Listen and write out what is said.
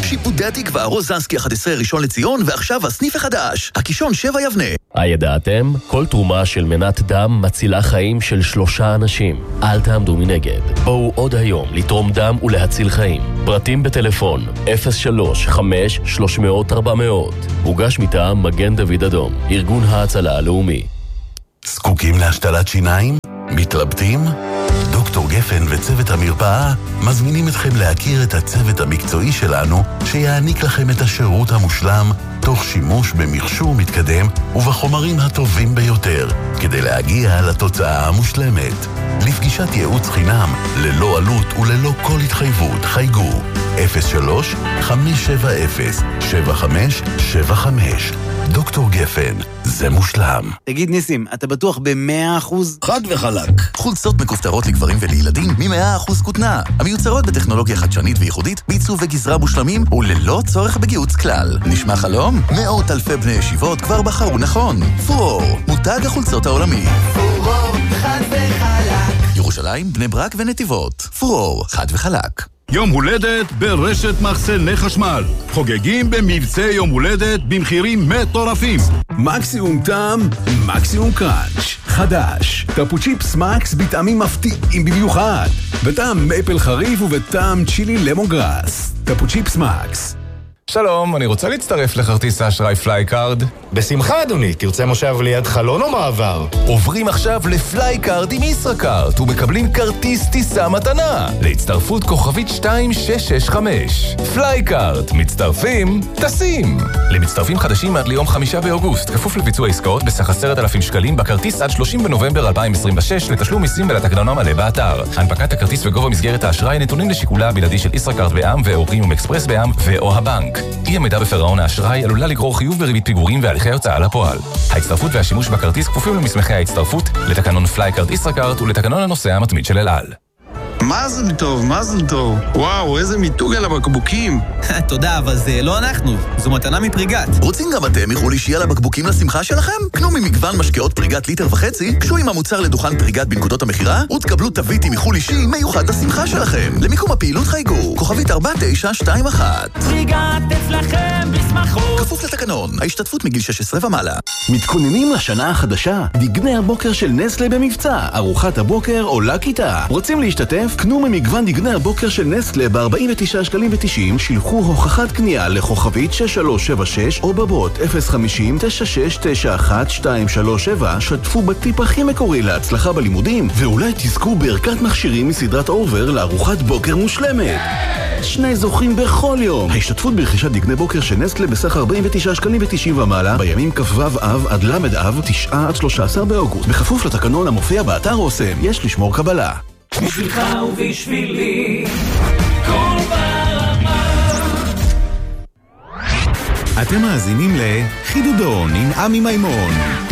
שיפודי התקווה, רוזנסקי 11 ראשון לציון, ועכשיו הסניף החדש, הקישון 7 יבנה. הידעתם? כל תרומה של מנת דם מצילה חיים של 3 אנשים. אל תעמדו מנגד. בואו עוד היום לתרום דם ולהציל חיים. פרטים בטלפון 03-5-300-400. הוגש מטעם מגן דוד אדום, ארגון ההצלה הלאומי. זקוקים להשתלת שיניים? מתלבטים? דוקטור גפן וצוות המרפאה מזמינים אתכם להכיר את הצוות המקצועי שלנו שיעניק לכם את השירות המושלם תוך שימוש במכשור מתקדם ובחומרים הטובים ביותר כדי להגיע לתוצאה המושלמת. לפגישת ייעוץ חינם ללא עלות וללא כל התחייבות חייגו 03-570-7575. דוקטור גפן, זה מושלם. תגיד ניסים, אתה בטוח ב100%? חד וחלק. חולצות מכופתרות לגברים ולילדים מ100% כותנה. המיוצרות בטכנולוגיה חדשנית וייחודית, בעיצוב וגזרה מושלמים וללא צורך בגיהוץ כלל. נשמע חלום? מאות אלפי בני ישיבות כבר בחרו נכון. פורור, מותג החולצות העולמי. פורור, חד וחלק. ירושלים, בני ברק ונתיבות. פורור, חד וחלק. יום הולדת ברשת מחסני חשמל. חוגגים במבצע יום הולדת במחירים מטורפים. מקסימום טעם, מקסימום קראנץ'. חדש. טפו צ'יפס מקס בטעמים מפתיעים במיוחד. בטעם מייפל חריף ובטעם צ'ילי למונגרס. טפו צ'יפס מקס. שלום, אני רוצה להצטרף לכרטיס האשראי פלייקארד. בשמחה אדוני, תרצה מושב ליד חלון או מעבר? עוברים עכשיו לפלייקארד עם ישראכרט ומקבלים כרטיס טיסה מתנה להצטרפות כוכבית 2665. פלייקארד, מצטרפים, טסים. למצטרפים חדשים עד ליום 5 באוגוסט, כפוף לביצוע עסקאות בסך 10,000 שקלים בכרטיס עד 30 בנובמבר 2026 לתשלום מיסים ולתקנון המלא באתר. הנפקת הכרטיס וגובה מסגרת האשראי נתונים לשיקולה הבלעדי של ישראכרט בע"מ ואורים אקספרס בע"מ ואו הבנק. אי עמידה בפירעון האשראי עלולה לגרור חיוב בריבית פיגורים והליכי הוצאה לפועל. ההצטרפות והשימוש בכרטיס כפופים למסמכי ההצטרפות, לתקנון פלייקארד ישראכרט ולתקנון הנוסע המתמיד של אל על. מזל טוב, מזל טוב. וואו, איזה מיתוג על הבקבוקים. תודה, אבל זה לא אנחנו. זו מתנה מפריגת. רוצים גם אתם מחול אישי על הבקבוקים לשמחה שלכם? קנו ממגוון משקאות פריגת 1.5 ליטר, קשו עם המוצר לדוכן פריגת בנקודות המחירה, ותקבלו תווית עם מחול אישי מיוחד לשמחה שלכם. למיקום הפעילות חייגו, כוכבית 4921. פריגת אצלכם בשמחות. כפוף לתקנון, ההשתתפות מגיל 16 ומעלה. מתכוננים לשנה החדשה? דגני הבוקר של נסלה במבצע. ארוחת הבוקר עולה כיתה. רוצים להשתתף? קנו ממגוון דגני הבוקר של נסלה ב-49 שקלים ו90, שילחו הוכחת קנייה לכוכבית 6376 או בבוט 050-9691-237, שתפו בטיפ הכי מקורי להצלחה בלימודים, ואולי תזכו בערכת מכשירים מסדרת אובר לארוחת בוקר מושלמת. 2 זוכים בכל יום. ההשתתפות ברכישת דגני בוקר של נסלה בסך 49 שקלים ו90 ומעלה בימים כ"ו אב עד ל' אב 9 עד 13 באוגוסט, בכפוף לתקנון המופיע באתר אוסם. יש לשמור קבלה. בשבילך ובשבילי כל ברמה. אתם מאזינים לחידודון עם עמי מימון.